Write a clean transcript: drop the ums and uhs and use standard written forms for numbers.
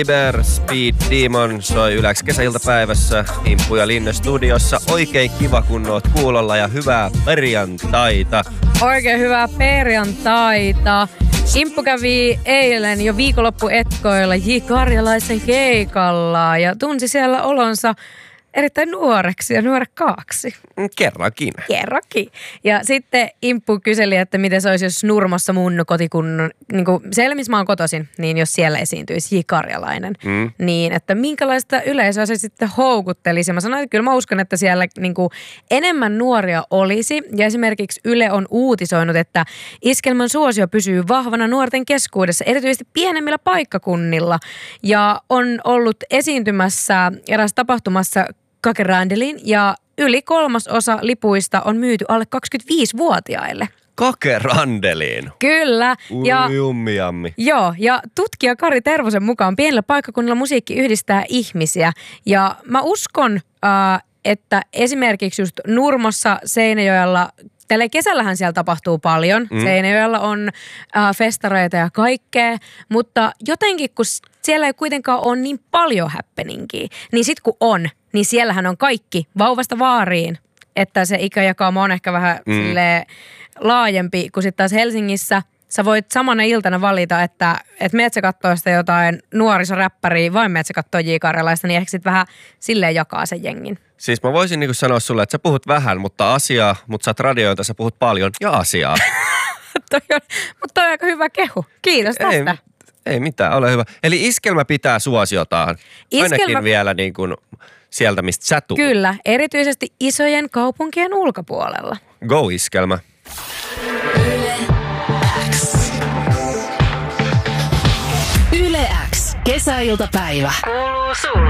Cyber Speed Demon soi Yläks kesäiltapäivässä Imppu ja Linne studiossa. Oikein kiva, kun oot kuulolla ja hyvää perjantaita. Oikein hyvää perjantaita. Imppu kävi eilen jo viikonloppuetkoilla J. Karjalaisen keikalla ja tunsi siellä olonsa erittäin nuoreksi ja nuorekkaaksi. Kerrankin. Ja sitten Imppu kyseli, että miten se olisi, jos Nurmossa mun kotikunnan, niin kuin siellä missä mä oon kotoisin, niin jos siellä esiintyisi J. Karjalainen, niin että minkälaista yleisöä se sitten houkuttelisi. Mä sanoin, että kyllä mä uskon, että siellä niin kuin enemmän nuoria olisi. Ja esimerkiksi Yle on uutisoinut, että iskelmän suosio pysyy vahvana nuorten keskuudessa, erityisesti pienemmillä paikkakunnilla. Ja on ollut esiintymässä eräs tapahtumassa Kakerandelin ja yli 1/3 lipuista on myyty alle 25-vuotiaille. Kakerandeliin? Kyllä. Jummijammi. Joo, ja tutkija Kari Tervosen mukaan pienellä paikkakunnalla musiikki yhdistää ihmisiä. Ja mä uskon, että esimerkiksi just Nurmossa, Seinäjoella, tällä kesällähän siellä tapahtuu paljon. Seinäjoella on festareita ja kaikkea, mutta jotenkin kun siellä ei kuitenkaan ole niin paljon happeningia, niin sit kun on, niin siellähän on kaikki vauvasta vaariin. Että se ikäjakauma on ehkä vähän laajempi kuin sitten taas Helsingissä. Sä voit samana iltana valita, että meet sä kattoo sitä jotain nuorisoräppäriä vai meet sä kattoo J. Karjalaista, niin ehkä sit vähän silleen jakaa sen jengin. Siis mä voisin niinku sanoa sulle, että sä puhut vähän, mutta asiaa, mutta sä oot radioilta, sä puhut paljon ja asiaa. Mutta toi on aika hyvä kehu. Kiitos tästä. Ei mitään, ole hyvä. Eli iskelmä pitää suosiotaan. Ainakin vielä niin kuin sieltä, mistä sä tulet. Kyllä, erityisesti isojen kaupunkien ulkopuolella. Go iskelmä. Yle X. Kesäiltapäivä. Kuuluu sulle.